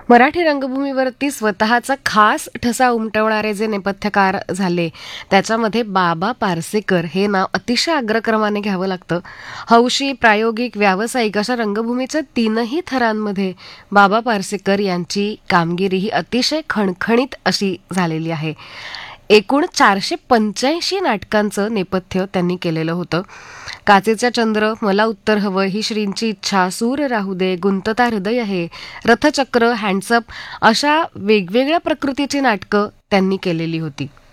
मराठी रंगभूमीवरती स्वतःचा खास ठसा उमटवणारे जे नेपथ्यकार झाले त्याच्यामध्ये बाबा पार्सेकर हे नाव अतिशय अग्रक्रमाने घ्यावं लागतं. हौशी, प्रायोगिक, व्यावसायिक अशा रंगभूमीच्या तीनही थरांमध्ये बाबा पार्सेकर यांची कामगिरी ही अतिशय खणखणीत अशी झालेली आहे. एकूण 485 नाटकांचं नेपथ्य त्यांनी केलेलं होतं. काचेचा चंद्र, मला उत्तर हवं, ही श्रींची इच्छा, सूर राहू दे, गुंतता हृदय हे, रथचक्र, हँड्सअप अशा वेगवेगळ्या प्रकृतीची नाटकं त्यांनी केलेली होती.